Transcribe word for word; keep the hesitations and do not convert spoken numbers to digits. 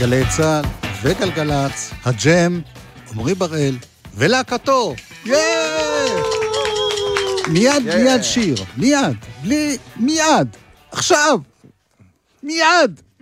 גלי צהל וגלגלץ, הג'ם, עמרי בראל ולהקתו. יאיי! מיד, מיד שיר, מיד, בלי, מיד, עכשיו, מיד.